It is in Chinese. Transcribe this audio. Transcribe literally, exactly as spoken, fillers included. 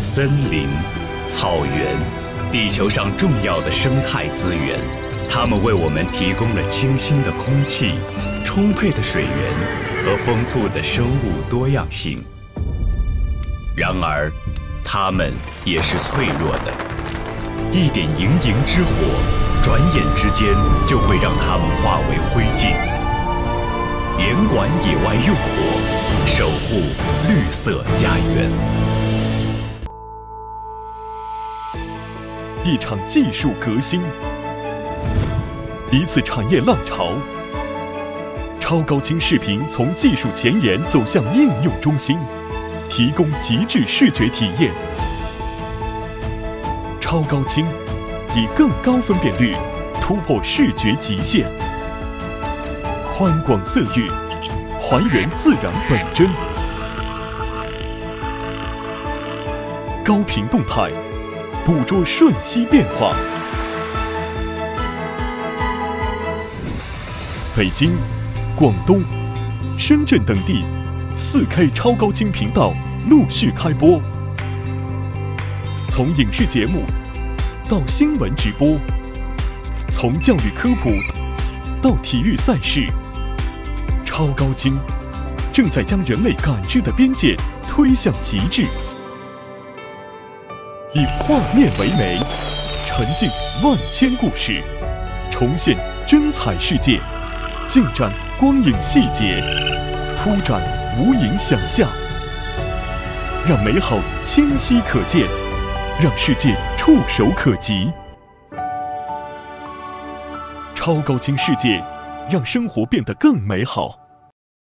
森林、草原，地球上重要的生态资源，它们为我们提供了清新的空气、充沛的水源和丰富的生物多样性。然而，它们也是脆弱的，一点营营之火，转眼之间就会让它们化为灰烬。严管野外用火，守护绿色家园。 一场技术革新，一次产业浪潮。超高清视频从技术前沿走向应用中心，提供极致视觉体验。超高清以更高分辨率突破视觉极限，宽广色域还原自然本真，高频动态捕捉瞬息变化。北京、广东、深圳等地 四K 超高清频道陆续开播，从影视节目到新闻直播，从教育科普到体育赛事，超高清正在将人类感知的边界推向极致。以画面为媒，沉浸万千故事，重现真彩世界，尽展光影细节，铺展无垠想象，让美好清晰可见，让世界触手可及。超高清世界，让生活变得更美好。